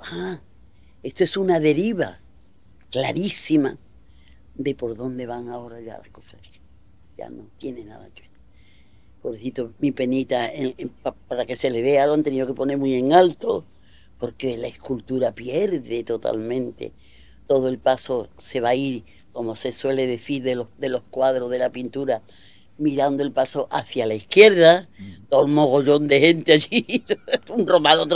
Ah, esto es una deriva clarísima de por dónde van ahora ya las cofradías. Ya no tiene nada que ver. Pobrecito, mi penita, para que se le vea lo han tenido que poner muy en alto, porque la escultura pierde totalmente. Todo el paso se va a ir, como se suele decir de los cuadros de la pintura, mirando el paso hacia la izquierda, todo un mogollón de gente allí, un romano